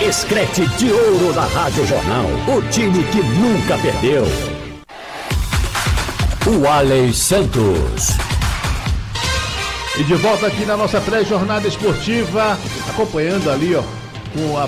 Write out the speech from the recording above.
Escrete de ouro da Rádio Jornal. O time que nunca perdeu. O Alex Santos. E de volta aqui na nossa pré-jornada esportiva, acompanhando ali, ó, com a